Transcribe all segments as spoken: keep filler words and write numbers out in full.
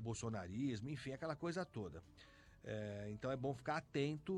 bolsonarismo, enfim, aquela coisa toda. É, então é bom ficar atento,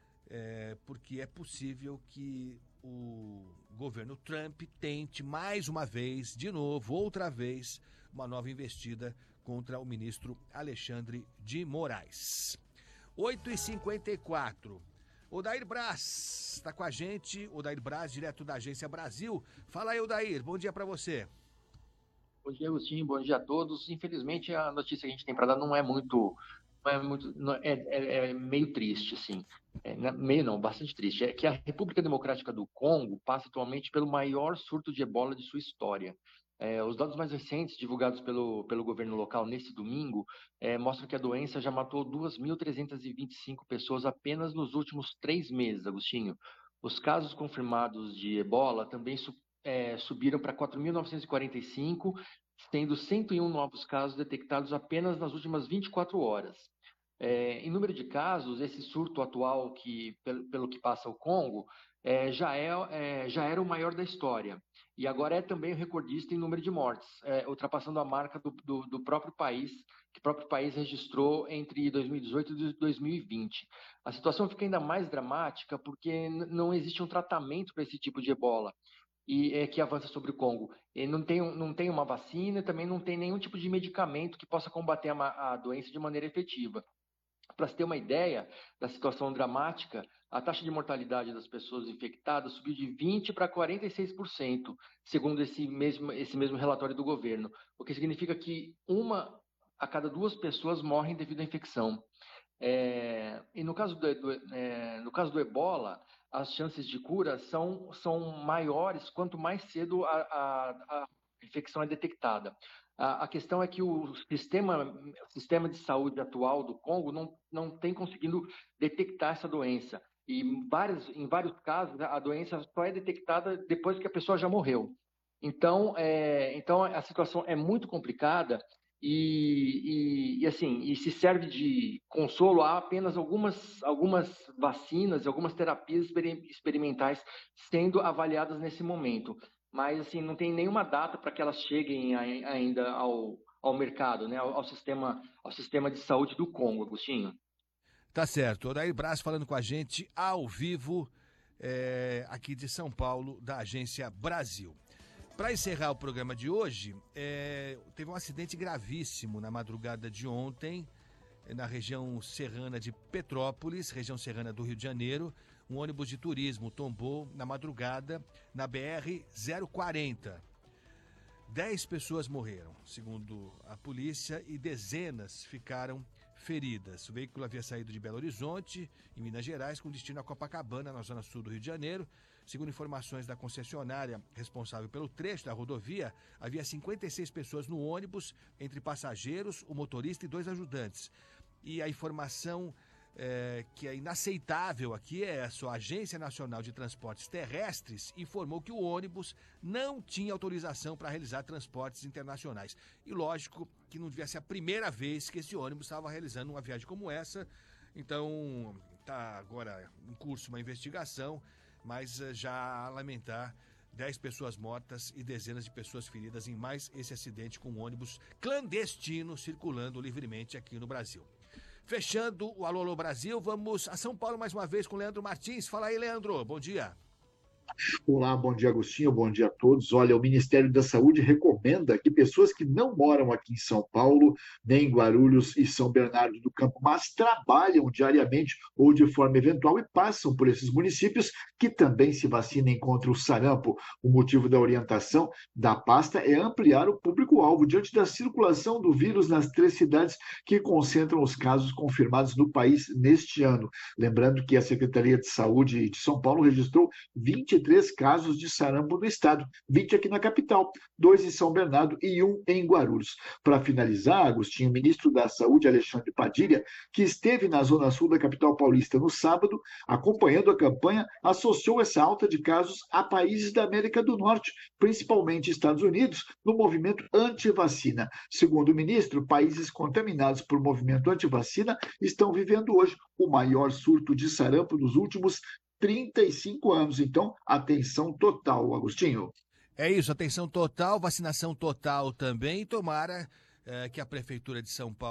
é, porque é possível que o governo Trump tente mais uma vez, de novo, outra vez, uma nova investida contra o ministro Alexandre de Moraes. oito e cinquenta e quatro. Odair Braz está com a gente, Odair Braz, direto da Agência Brasil. Fala aí, Odair, bom dia para você. Bom dia, Agostinho, bom dia a todos. Infelizmente, a notícia que a gente tem para dar não é muito, não é muito, não, é, é, é meio triste, assim. É, não, meio não, bastante triste. É que a República Democrática do Congo passa atualmente pelo maior surto de ebola de sua história. É, os dados mais recentes, divulgados pelo, pelo governo local neste domingo, é, mostram que a doença já matou duas mil trezentas e vinte e cinco pessoas apenas nos últimos três meses, Agostinho. Os casos confirmados de ebola também su, é, subiram para quatro mil novecentos e quarenta e cinco, tendo cento e um novos casos detectados apenas nas últimas vinte e quatro horas. É, em número de casos, esse surto atual, que, pelo, pelo que passa o Congo, é, já, é, é, já era o maior da história. E agora é também o recordista em número de mortes, é, ultrapassando a marca do, do, do próprio país, que o próprio país registrou entre dois mil e dezoito e dois mil e vinte. A situação fica ainda mais dramática porque não existe um tratamento para esse tipo de ebola e é, que avança sobre o Congo. E não tem, não tem uma vacina, também não tem nenhum tipo de medicamento que possa combater a, a doença de maneira efetiva. Para se ter uma ideia da situação dramática, a taxa de mortalidade das pessoas infectadas subiu de vinte por cento para quarenta e seis por cento, segundo esse mesmo, esse mesmo relatório do governo, o que significa que uma a cada duas pessoas morrem devido à infecção. É, e no caso do, do, é, no caso do ebola, as chances de cura são, são maiores quanto mais cedo a, a, a infecção é detectada. A, a questão é que o sistema, o sistema de saúde atual do Congo não, não tem conseguido detectar essa doença. E em vários, em vários casos, a doença só é detectada depois que a pessoa já morreu. Então, é, então a situação é muito complicada. E, e, e, assim, e se serve de consolo, há apenas algumas, algumas vacinas, algumas terapias experimentais sendo avaliadas nesse momento. Mas, assim, não tem nenhuma data para que elas cheguem ainda ao, ao mercado, né? ao, ao, sistema, ao sistema de saúde do Congo, Agostinho. Tá certo. Odair Braz falando com a gente ao vivo, é, aqui de São Paulo, da Agência Brasil. Para encerrar o programa de hoje, é, teve um acidente gravíssimo na madrugada de ontem, na região serrana de Petrópolis, região serrana do Rio de Janeiro. Um ônibus de turismo tombou na madrugada na B R zero quarenta. Dez pessoas morreram, segundo a polícia, e dezenas ficaram feridas. O veículo havia saído de Belo Horizonte, em Minas Gerais, com destino a Copacabana, na zona sul do Rio de Janeiro. Segundo informações da concessionária responsável pelo trecho da rodovia, havia cinquenta e seis pessoas no ônibus, entre passageiros, o motorista e dois ajudantes. E a informação é, que é inaceitável aqui é a sua Agência Nacional de Transportes Terrestres informou que o ônibus não tinha autorização para realizar transportes internacionais. E lógico que não devia ser a primeira vez que esse ônibus estava realizando uma viagem como essa. Então, está agora em curso uma investigação, mas já a lamentar dez pessoas mortas e dezenas de pessoas feridas em mais esse acidente com um ônibus clandestino circulando livremente aqui no Brasil. Fechando o Alô Alô Brasil, vamos a São Paulo mais uma vez com Leandro Martins. Fala aí, Leandro, bom dia. Olá, bom dia, Agostinho, bom dia a todos. Olha, o Ministério da Saúde recomenda que pessoas que não moram aqui em São Paulo, nem em Guarulhos e São Bernardo do Campo, mas trabalham diariamente ou de forma eventual e passam por esses municípios, que também se vacinem contra o sarampo. O motivo da orientação da pasta é ampliar o público-alvo diante da circulação do vírus nas três cidades que concentram os casos confirmados no país neste ano. Lembrando que a Secretaria de Saúde de São Paulo registrou vinte e três casos de sarampo no estado, vinte aqui na capital, dois em São Bernardo e um em Guarulhos. Para finalizar, Agostinho, o ministro da Saúde, Alexandre Padilha, que esteve na zona sul da capital paulista no sábado, acompanhando a campanha, associou essa alta de casos a países da América do Norte, principalmente Estados Unidos, no movimento anti-vacina. Segundo o ministro, países contaminados por movimento anti-vacina estão vivendo hoje o maior surto de sarampo dos últimos trinta e cinco anos. Então, atenção total, Agostinho. É isso, atenção total, vacinação total também. Tomara é, que a Prefeitura de São Paulo